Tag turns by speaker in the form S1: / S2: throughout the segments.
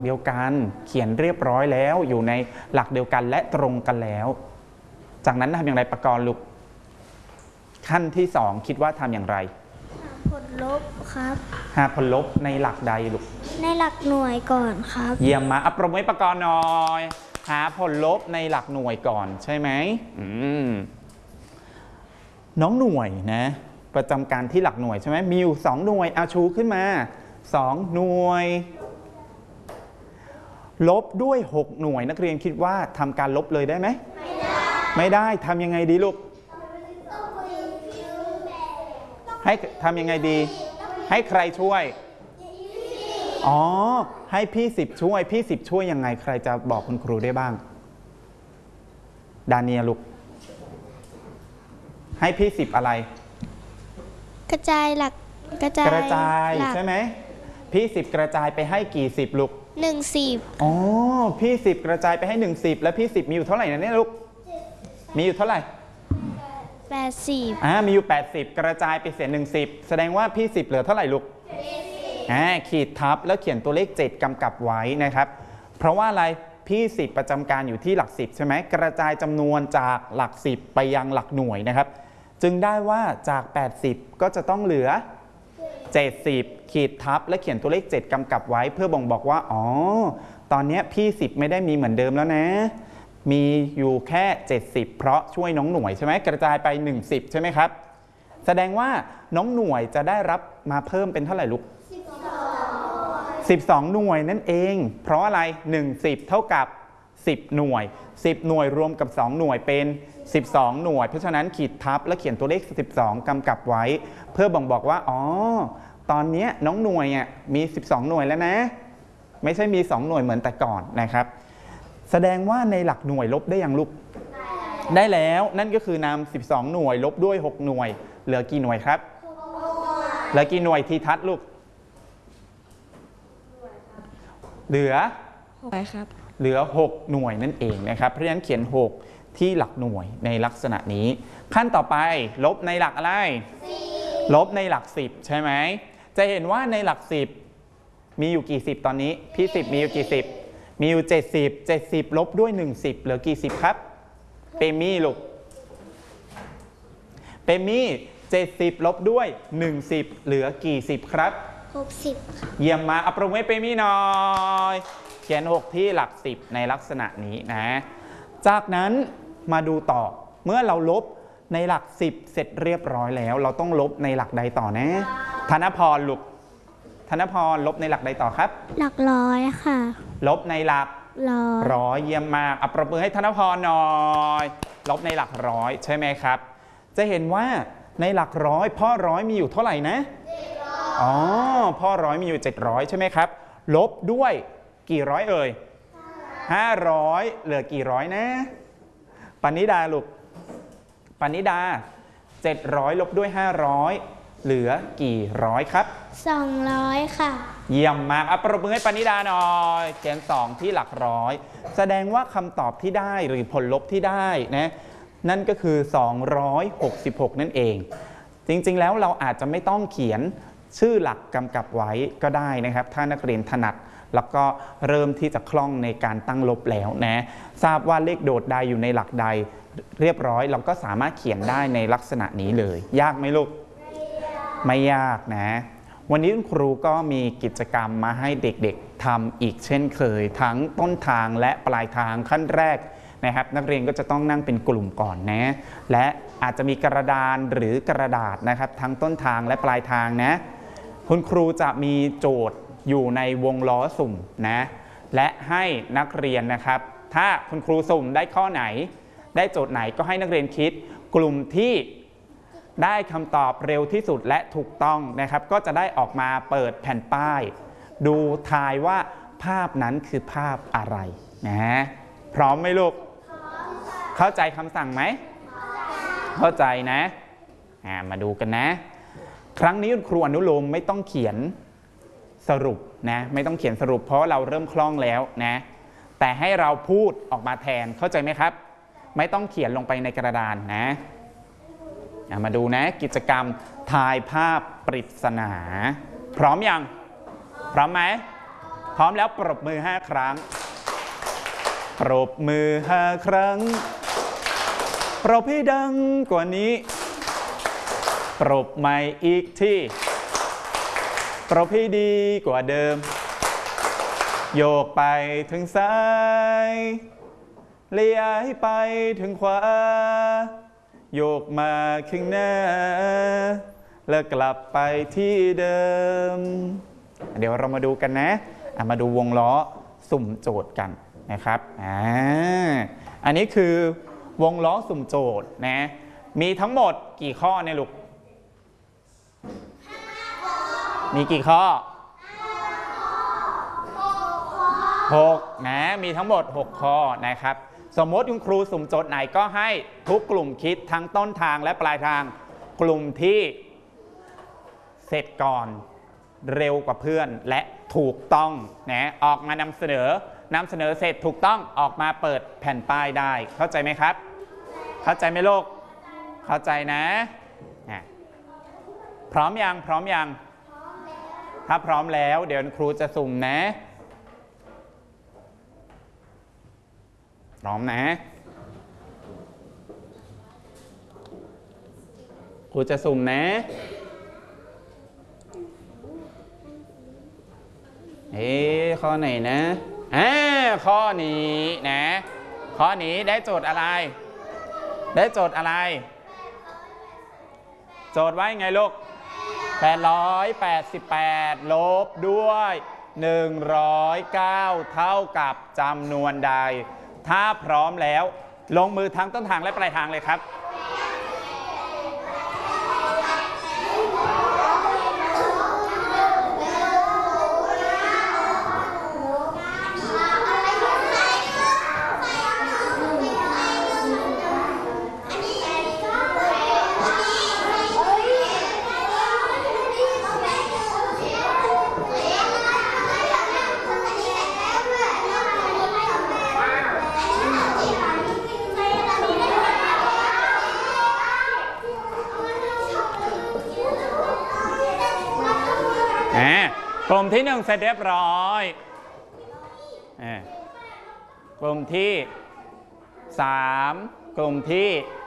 S1: เดียวกันเขียนเรียบร้อยแล้วอยู่ในหลักเดียวกันและตรงกันแล้วจากนั้นทำอย่างไรประกรณ์ลูกขั้นที่2คิดว่าทำอย่างไร
S2: หาผลลบครับ
S1: หาผลลบในหลักใดลูก
S2: ในหลักหน่วยก่อนครับ
S1: เยี่ยมมาปรบมือให้ประกรณ์หน่อยหาผลลบในหลักหน่วยก่อนใช่ไหมน้องหน่วยนะประจำการที่หลักหน่วยใช่ไหมมีอยู่2หน่วยเอาชูขึ้นมา2หน่วยลบด้วย6หน่วยนักเรียนคิดว่าทำการลบเลยได้ไหมไม่ได้ทำยังไงดีลูกให้ทำยังไงดีให้ใครช่วยอ๋อให้พี่10ช่วยพี่10ช่วยยังไงใครจะบอกคุณครูได้บ้างดาเนียลูกให้พี่10อะไร
S2: กระจายหลักกระ
S1: จายใช่ไหมพี่10กระจายไปให้กี่10ลูก
S2: 10อ๋
S1: อพี่10กระจายไปให้10แล้วพี่10มีอยู่เท่าไหร่นะเนี่ยลูกมีอยู่เท่าไหร่
S2: 80
S1: มีอยู่80กระจายไปเสีย10แสดงว่าพี่10เหลือเท่าไหร่ลูกขีดทับแล้วเขียนตัวเลข7กำกับไว้นะครับเพราะว่าอะไรพี่10ประจำการอยู่ที่หลัก10ใช่ไหมกระจายจำนวนจากหลัก10ไปยังหลักหน่วยนะครับจึงได้ว่าจาก80ก็จะต้องเหลือ70ขีดทับและเขียนตัวเลข7กำกับไว้เพื่อบ่งบอกว่าอ๋อตอนนี้พี่10ไม่ได้มีเหมือนเดิมแล้วนะมีอยู่แค่70เพราะช่วยน้องหน่วยใช่ไหมกระจายไป10ใช่ไหมครับแสดงว่าน้องหน่วยจะได้รับมาเพิ่มเป็นเท่าไหร่ลูก12หน่วยนั่นเองเพราะอะไร10เท่ากับ10หน่วย10หน่วยรวมกับ2หน่วยเป็น12หน่วยเพราะฉะนั้นขีดทับและเขียนตัวเลข12กำกับไว้เพื่อบ่งบอกว่าอ๋อตอนนี้น้องหน่วยมี12หน่วยแล้วนะไม่ใช่มี2หน่วยเหมือนแต่ก่อนนะครับแสดงว่าในหลักหน่วยลบได้ยังลูกได้แล้วนั่นก็คือนำ12หน่วยลบด้วย6หน่วยเหลือกี่หน่วยครับเหลือกี่หน่วยทีทัศน์ลูกเหลือ
S2: ครับ
S1: เหลือ6หน่วยนั่นเองนะครับเพราะฉะนั้นเขียน6ที่หลักหน่วยในลักษณะนี้ขั้นต่อไปลบในหลักอะไรลบในหลัก10ใช่ไหมจะเห็นว่าในหลัก10มีอยู่กี่10ตอนนี้พี่10มีอยู่กี่10มีอยู่70ลบด้วย10เหลือกี่10ครับเปมี่ลูกเปมี่70ลบด้วย10เหลือกี่10ครับ
S2: 60
S1: เยี่ยมมาปรบมือให้เปมี่หน่อยเขียน6ที่หลัก10ในลักษณะนี้นะจากนั้นมาดูต่อเมื่อเราลบในหลัก10เสร็จเรียบร้อยแล้วเราต้องลบในหลักใดต่อนะธนพรลูกธนพรลบในหลักใดต่อครับ
S2: หลักร้อยค่ะ
S1: ลบในหลักร้อยเยี่ยมมากปรบมือให้ธนพรหน่อยลบในหลักร้อยใช่ไหมครับจะเห็นว่าในหลักร้อยพ่อร้อยมีอยู่เท่าไหร่นะพ่อร้อยมีอยู่700ใช่ไหมครับลบด้วยกี่ร้อยเอ่ย500เหลือกี่ร้อยนะปณิดาลูกปณิดา700ลบด้วย500เหลือกี่ร้อยครับ
S2: 200ค่ะ
S1: เยี่ยมมากปรบมือให้ปณิดาหน่อยเขียน2ที่หลักร้อยแสดงว่าคำตอบที่ได้หรือผลลบที่ได้นะนั่นก็คือ266นั่นเองจริงๆแล้วเราอาจจะไม่ต้องเขียนชื่อหลักกำกับไว้ก็ได้นะครับถ้านักเรียนถนัดแล้วก็เริ่มที่จะคล่องในการตั้งลบแล้วนะทราบว่าเลขโดดใดอยู่ในหลักใดเรียบร้อยเราก็สามารถเขียนได้ในลักษณะนี้เลยยากไหมลูกไม่ยากนะวันนี้คุณครูก็มีกิจกรรมมาให้เด็กๆทำอีกเช่นเคยทั้งต้นทางและปลายทางขั้นแรกนะครับนักเรียนก็จะต้องนั่งเป็นกลุ่มก่อนนะและอาจจะมีกระดานหรือกระดาษนะครับทั้งต้นทางและปลายทางนะคุณครูจะมีโจทย์อยู่ในวงล้อสุ่มนะและให้นักเรียนนะครับถ้าคุณครูสุ่มได้ข้อไหนได้โจทย์ไหนก็ให้นักเรียนคิดกลุ่มที่ได้คำตอบเร็วที่สุดและถูกต้องนะครับก็จะได้ออกมาเปิดแผ่นป้ายดูทายว่าภาพนั้นคือภาพอะไรนะพร้อมไหมลูกเข้าใจคำสั่งไหมเข้าใจนะมาดูกันนะครั้งนี้คุณครูอนุโลมไม่ต้องเขียนสรุปนะไม่ต้องเขียนสรุปเพราะเราเริ่มคล่องแล้วนะแต่ให้เราพูดออกมาแทนเข้าใจไหมครับไม่ต้องเขียนลงไปในกระดานนะมาดูนะกิจกรรมทายภาพปริศนาพร้อมยังพร้อมไหมพร้อมแล้วปรบมือ5ครั้งปรบมือ5ครั้งปรบให้ดังกว่านี้ปรบใหม่อีกที่ปรบให้ดีกว่าเดิมโยกไปถึงซ้ายเลี้ยให้ไปถึงขวาโยกมาข้างหน้าแล้วกลับไปที่เดิมเดี๋ยวเรามาดูกันนะมาดูวงล้อสุ่มโจทย์กันนะครับอันนี้คือวงล้อสุ่มโจทย์นะมีทั้งหมดกี่ข้อเนี่ยลูกมีกี่ข้อ6นะมีทั้งหมด6ข้อนะครับสมมติคุณครูสุ่มโจทย์ไหนก็ให้ทุกกลุ่มคิดทั้งต้นทางและปลายทางกลุ่มที่เสร็จก่อนเร็วกว่าเพื่อนและถูกต้องนะออกมานำเสนอเสร็จถูกต้องออกมาเปิดแผ่นป้ายได้เข้าใจไหมครับเข้าใจไหมลูกเข้าใจนะพร้อมยังถ้าพร้อมแล้วเดี๋ยวครูจะสุ่มนะพร้อมนะครูจะสุ่มนะข้อไหนนะข้อนี้นะข้อนี้ได้โจทย์อะไรโจทย์ไว้ไงลูก888ลบด้วย109เท่ากับจำนวนใดถ้าพร้อมแล้วลงมือทั้งต้นทางและปลายทางเลยครับกลุ่มที่1เสร็จเรียบร้อยกลุ่มที่3กลุ่มที่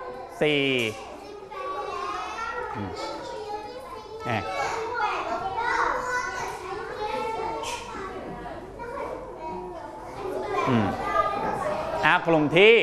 S1: 4กลุ่มที่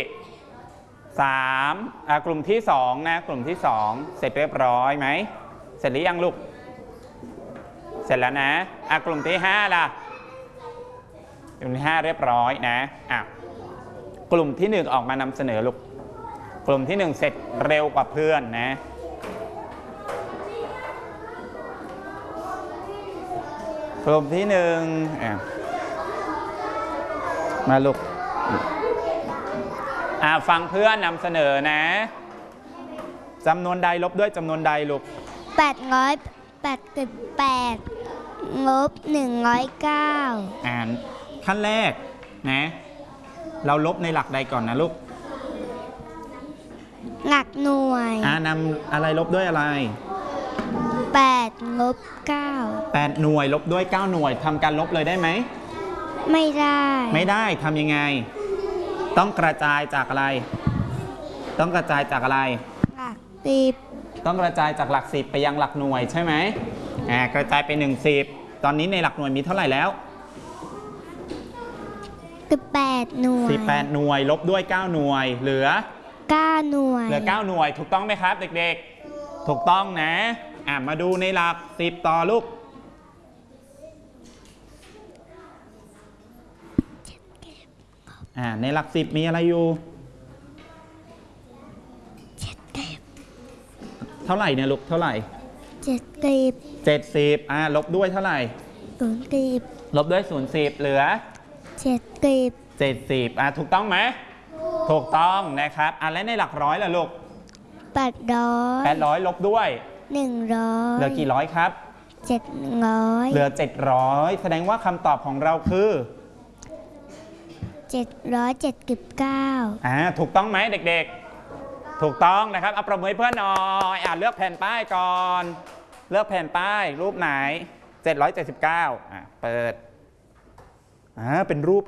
S1: 3กลุ่มที่2นะกลุ่มที่2เสร็จเรียบร้อยไหมเสร็จหรือยังลูกเสร็จแล้วนะกลุ่มที่5ล่ะกลุ่มที่5เรียบร้อยนะกลุ่มที่1ออกมานำเสนอลูกกลุ่มที่1เสร็จเร็วกว่าเพื่อนนะกลุ่มที่1มาลูกฟังเพื่อนนำเสนอนะจำนวนใดลบด้วยจำนวนใดลูก
S2: 888ลบ109
S1: ขั้นแรกนะเราลบในหลักใดก่อนนะลูก
S2: หลักหน่วย
S1: นำอะไรลบด้วยอะไร
S2: 8ลบ9
S1: 8หน่วยลบด้วย9หน่วยทำการลบเลยได้ไหม
S2: ไม่ได้
S1: ทำยังไงต้องกระจายจากอะไร
S2: หลัก10
S1: ต้องกระจายจากหลัก10ไปยังหลักหน่วยใช่ไหมกระจายไป10ตอนนี้ในหลักหน่วยมีเท่าไหร่แล้ว
S2: 18ห
S1: น่วยลบด้วย9หน่วยเหลือ
S2: 9หน่วย
S1: ถูกต้องไหมครับเด็กๆถูกต้องนะมาดูในหลัก10ต่อลูกในหลัก10มีอะไรอยู่เท่าไหร่เนี่ยลูกเท่าไหร่70ลบด้วยเท่าไหร่0ลบด้วย0เหลือ70ถูกต้องไหมถูกต้องนะครับและในหลักร้อยล่ะลูก800ลบด้วย100เหลือกี่ร้อยครับ700เหลือ700แสดงว่าคำตอบของเราคือ
S2: 779
S1: ถูกต้องไหมเด็กๆถูกต้องนะครับเอาประมือให้เพื่อนหน่อยเลือกแผ่นป้ายก่อนเลือกแผ่นป้ายรูปไหน779เปิดเป็นรูป